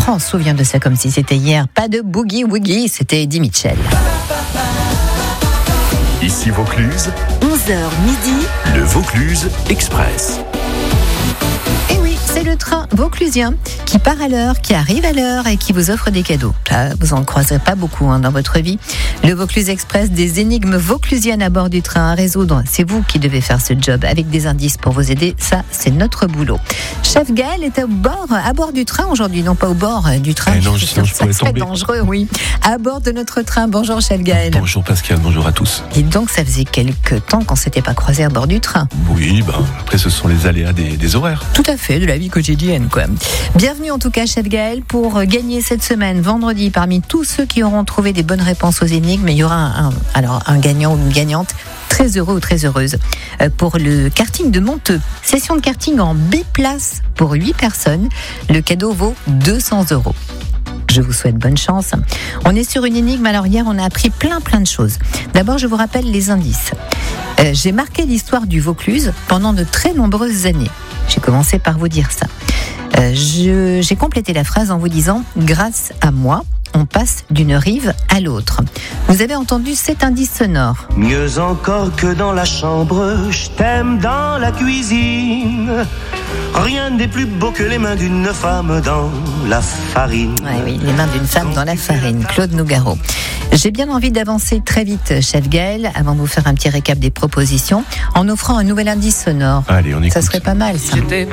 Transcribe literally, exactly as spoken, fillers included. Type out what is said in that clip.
on se souvient de ça comme si c'était hier. Pas de boogie woogie, c'était Eddie Mitchell. Ici Vaucluse, onze heures midi, le Vaucluse Express. Et oui, c'est le train vauclusien qui part à l'heure, qui arrive à l'heure et qui vous offre des cadeaux. Là, vous en croiserez pas beaucoup hein, dans votre vie. Le Vaucluse Express, des énigmes vauclusiennes à bord du train à résoudre. C'est vous qui devez faire ce job avec des indices pour vous aider. Ça, c'est notre boulot. Chef Gaël est au bord, à bord du train aujourd'hui, non pas au bord du train. Eh non, je, sinon je ça pourrais serait tomber. dangereux, oui. À bord de notre train. Bonjour, Chef Gaël. Bonjour Pascal, bonjour à tous. Et donc, ça faisait quelques temps qu'on s'était pas croisés à bord du train. Oui, ben, après ce sont les aléas des, des horaires. Tout à fait, de la vie quotidienne, quoi. Bienvenue en tout cas, Chef Gaël, pour gagner cette semaine, vendredi, parmi tous ceux qui auront trouvé des bonnes réponses aux énigmes. Il y aura un, un, alors, un gagnant ou une gagnante très heureux ou très heureuse euh, pour le karting de Monteux. Session de karting en biplace pour huit personnes. Le cadeau vaut deux cents euros. Je vous souhaite bonne chance. On est sur une énigme. Alors hier, on a appris plein plein de choses. D'abord, je vous rappelle les indices. Euh, j'ai marqué l'histoire du Vaucluse pendant de très nombreuses années. J'ai commencé par vous dire ça. Euh, je, j'ai complété la phrase en vous disant « Grâce à moi, on passe d'une rive à l'autre ». Vous avez entendu cet indice sonore. Mieux encore que dans la chambre, je t'aime dans la cuisine. Rien n'est plus beau que les mains d'une femme dans la farine. Ouais, oui, les mains d'une femme dans la farine, Claude Nougaro. J'ai bien envie d'avancer très vite, Chef Gaël, avant de vous faire un petit récap des propositions, en offrant un nouvel indice sonore. Allez, on écoute. Ça serait pas mal, ça.